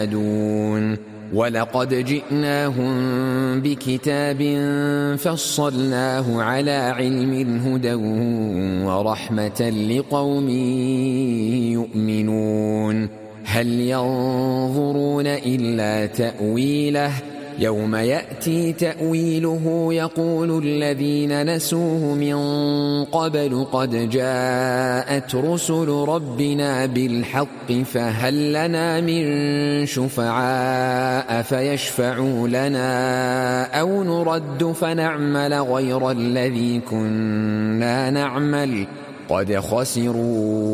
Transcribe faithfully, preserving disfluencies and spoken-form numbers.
ولقد جئناهم بكتاب فصلناه على علم هدى ورحمة لقوم يؤمنون هل ينظرون إلا تأويله يوم يأتي تأويله يقول الذين نسوه من قبل قد جاءت رسل ربنا بالحق فهل لنا من شفعاء فيشفعوا لنا أو نرد فنعمل غير الذي كنا نعمل قد خسروا